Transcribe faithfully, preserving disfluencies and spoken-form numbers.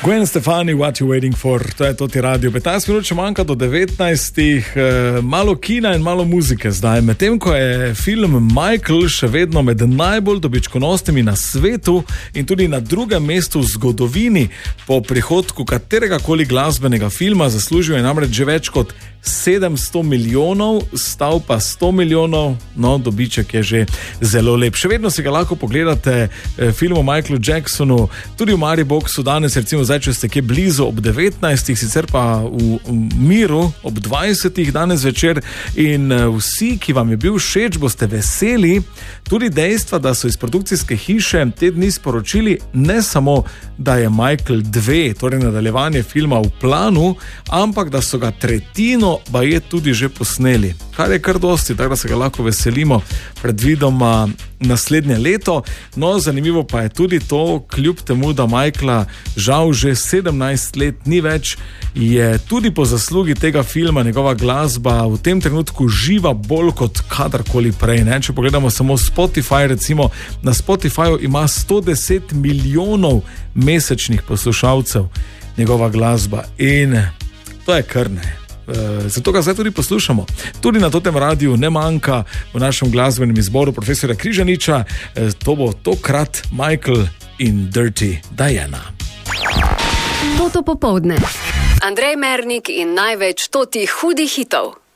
Gwen Stefani, What You Waiting For, to je Toti Radio. petnajst minut še manjka do devetnajstih, malo kina in malo muzike zdaj. Medtem ko je film Michael še vedno med najbolj dobičkonosnimi na svetu in tudi na drugem mestu v zgodovini po prihodku katerega koli glasbenega filma, zaslužil je namreč že več kot sedemsto milijonov, stal pa sto milijonov, no, dobiček je že zelo lep. Še vedno si ga lahko pogledate film o Michaelu Jacksonu, tudi v Mariboxu danes, recimo zdaj, če ste kje blizu ob devetnajstih, sicer pa v, v miru ob dvajsetih danes večer, in vsi, ki vam je bil všeč, boste veseli tudi dejstva, da so iz produkcijske hiše te dni sporočili ne samo, da je Michael dva, torej nadaljevanje filma v planu, ampak da so ga tretjino pa je tudi že posneli, kar je kar dosti, tako da se ga lahko veselimo predvidoma naslednje leto. No, zanimivo pa je tudi to, kljub temu, da Michaela žal že sedemnajst let ni več, je tudi po zaslugi tega filma njegova glasba v tem trenutku živa bolj kot kadarkoli prej, ne? Če pogledamo samo Spotify, recimo na Spotifyju ima sto deset milijonov mesečnih poslušalcev njegova glasba in to je kar ne. Zato ga zdaj tudi poslušamo. Tudi na Totem radiju ne manjka v našem glasbenem izboru profesora Križaniča. To bo tokrat Michael in Dirty Diana. Toto popoldne. Andrej Mernik in največ Toti hudih hitov.